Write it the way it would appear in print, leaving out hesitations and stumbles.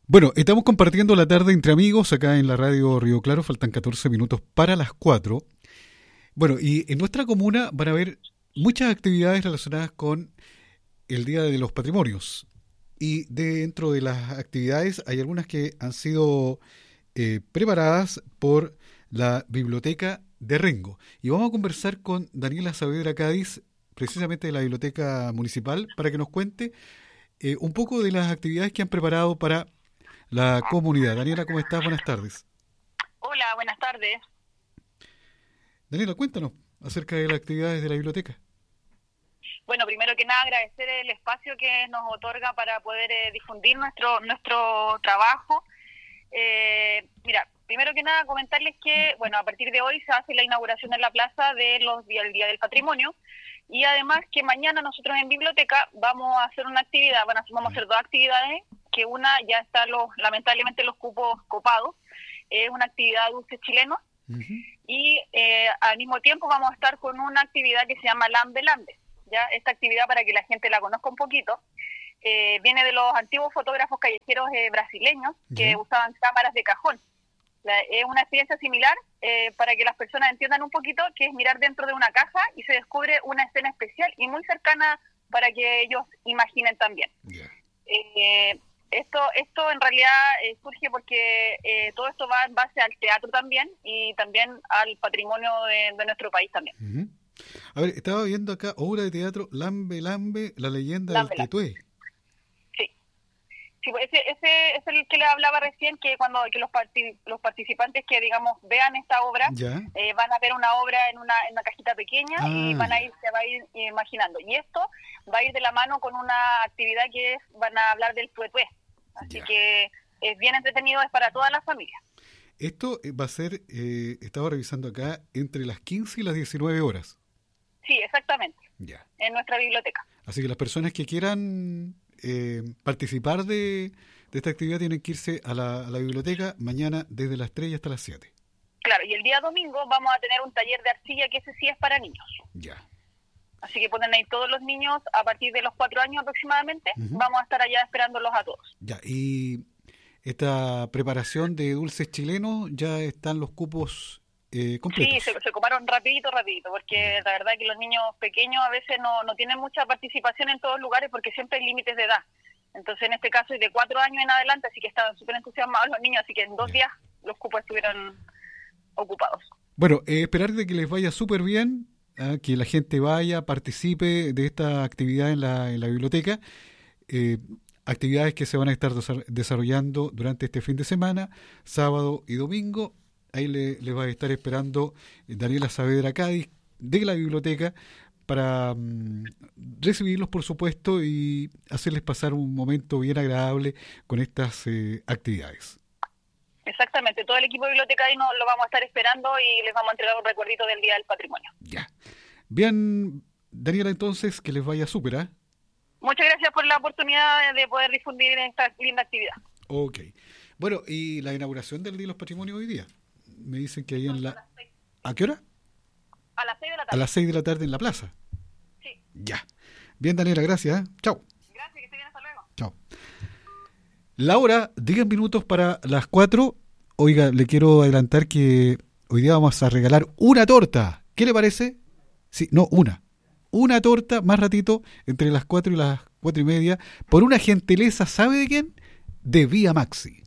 Bueno, estamos compartiendo la tarde entre amigos acá en la radio Río Claro, faltan 14 minutos para las 4. Bueno, y en nuestra comuna van a haber muchas actividades relacionadas con el Día de los Patrimonios. Y dentro de las actividades hay algunas que han sido preparadas por la Biblioteca de Rengo. Y vamos a conversar con Daniela Saavedra Cádiz, precisamente de la Biblioteca Municipal, para que nos cuente un poco de las actividades que han preparado para la comunidad. Daniela, ¿cómo estás? Buenas tardes. Hola, buenas tardes. Daniela, cuéntanos acerca de las actividades de la biblioteca. Bueno, primero que nada agradecer el espacio que nos otorga para poder difundir nuestro trabajo. Mira, primero que nada comentarles que, bueno, a partir de hoy se hace la inauguración en la plaza del Día del Patrimonio, y además que mañana nosotros en biblioteca vamos a hacer una actividad, vamos a hacer dos actividades, que una ya está lamentablemente los cupos copados, es una actividad de dulces chilenos. Y al mismo tiempo vamos a estar con una actividad que se llama Lambe Lambe. ¿Ya? Esta actividad, para que la gente la conozca un poquito, viene de los antiguos fotógrafos callejeros brasileños que usaban cámaras de cajón. Es una experiencia similar para que las personas entiendan un poquito, que es mirar dentro de una caja y se descubre una escena especial y muy cercana para que ellos imaginen también. Esto en realidad surge porque todo esto va en base al teatro también y también al patrimonio de nuestro país también. A ver, estaba viendo acá obra de teatro Lambe Lambe, la leyenda del Tetué. Sí, pues ese es el que les hablaba recién, que que los participantes que, digamos, vean esta obra, van a ver una obra en una cajita pequeña y se va a ir imaginando. Y esto va a ir de la mano con una actividad que van a hablar del tuetué. Así que es bien entretenido, es para todas las familias. Esto va a ser, estaba revisando acá, entre las 15 y las 19 horas. Sí, exactamente. En nuestra biblioteca. Así que las personas que quieran participar de esta actividad tienen que irse a la biblioteca mañana desde las 3 hasta las 7. Claro, y el día domingo vamos a tener un taller de arcilla, que ese sí es para niños. Así que pueden ir todos los niños a partir de los 4 años aproximadamente. Vamos a estar allá esperándolos a todos. Y esta preparación de dulces chilenos, ya están los cupos completos. Sí, se coparon rapidito, porque la verdad que los niños pequeños a veces no tienen mucha participación en todos lugares porque siempre hay límites de edad. Entonces en este caso es de 4 años en adelante, así que estaban súper entusiasmados los niños, así que en 2 días los cupos estuvieron ocupados. Bueno, esperar de que les vaya súper bien, que la gente vaya, participe de esta actividad en la biblioteca. Actividades que se van a estar desarrollando durante este fin de semana, sábado y domingo. Ahí les va a estar esperando Daniela Saavedra Cádiz de la biblioteca para recibirlos, por supuesto, y hacerles pasar un momento bien agradable con estas actividades. Exactamente, todo el equipo bibliotecario lo vamos a estar esperando y les vamos a entregar un recuerdito del Día del Patrimonio. Bien, Daniela, entonces, que les vaya súper, Muchas gracias por la oportunidad de poder difundir esta linda actividad. Ok. Bueno, ¿y la inauguración del Día de los Patrimonios hoy día? Me dicen que ahí en la... ¿A qué hora? A las 6 de la tarde. A las 6 de la tarde en la plaza. Sí. Bien, Daniela, gracias. Chao. Gracias, que esté bien, hasta luego. Chao. La hora, 10 minutos para las 4. Oiga, le quiero adelantar que hoy día vamos a regalar una torta. ¿Qué le parece? Sí, no, una torta más ratito entre las 4 y las 4:30 por una gentileza, ¿sabe de quién? De Vía Maxi.